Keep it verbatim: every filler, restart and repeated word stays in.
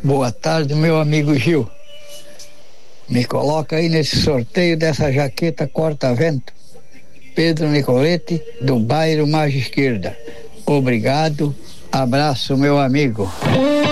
Boa tarde, meu amigo Gil. Me coloca aí nesse sorteio dessa jaqueta corta-vento. Pedro Nicolete, do bairro Margem Esquerda. Obrigado, abraço, meu amigo.